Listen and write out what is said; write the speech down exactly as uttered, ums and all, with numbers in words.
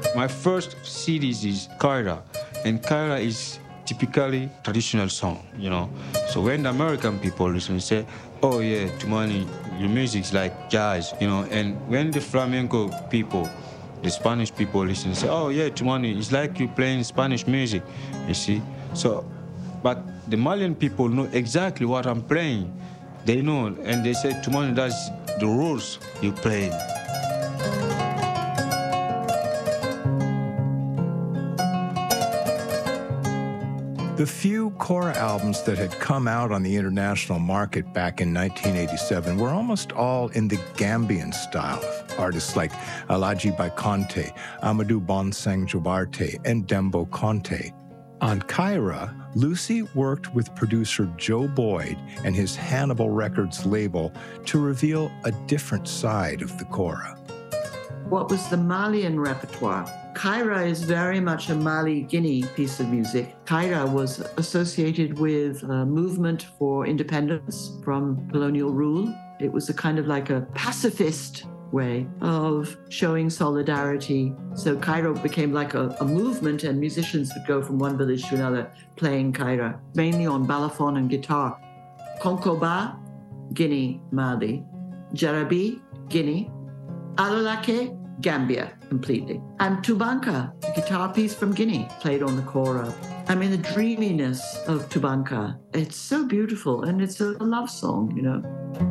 My first C Ds is Kaira, and Kaira is typically traditional song, you know. So when the American people listen, they say, oh yeah, Tumani, your music's like jazz, you know. And when the flamenco people, the Spanish people listen, they say, oh yeah, Tumani, it's like you playing Spanish music, you see. So, but the Malian people know exactly what I'm playing. They know, and they say, Tumani, that's the rules you play. The few Kora albums that had come out on the international market back in nineteen eighty-seven were almost all in the Gambian style of artists like Alhaji Baikonte, Amadou Bonsang Jobarte, and Dembo Conte. On Kaira, Lucy worked with producer Joe Boyd and his Hannibal Records label to reveal a different side of the Kora. What was the Malian repertoire? Kaira is very much a Mali-Guinea piece of music. Kaira was associated with a movement for independence from colonial rule. It was a kind of like a pacifist way of showing solidarity. So Kaira became like a, a movement, and musicians would go from one village to another playing Kaira, mainly on balafon and guitar. Konkoba, Guinea, Mali. Jarabi, Guinea. Alolake, Gambia, completely. And Tubanka, a guitar piece from Guinea, played on the Kora. I mean, the dreaminess of Tubanka, it's so beautiful, and it's a love song, you know.